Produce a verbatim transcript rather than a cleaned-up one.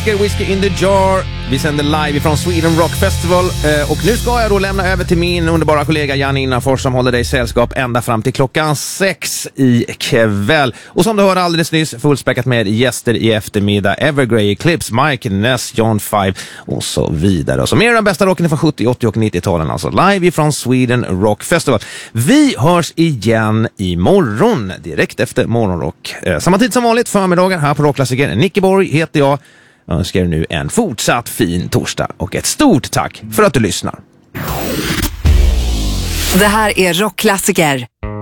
Rockklassiker, Whiskey in the Jar. Vi sänder live från Sweden Rock Festival. Och nu ska jag då lämna över till min underbara kollega Jan Innanfors som håller dig sällskap ända fram till klockan sex i kväll. Och som du hörde alldeles nyss, fullspäckat med gäster i eftermiddag. Evergrey, Eclipse, Mike Ness, John Five och så vidare. Och så mer av den bästa rocken från sjuttio, åttio och nittio-talen. Alltså live från Sweden Rock Festival. Vi hörs igen imorgon, direkt efter morgonrock. Eh, samma tid som vanligt, förmiddagen här på Rockklassiker. Nicky Borg heter jag. Jag önskar er nu en fortsatt fin torsdag och ett stort tack för att du lyssnar. Det här är Rockklassiker.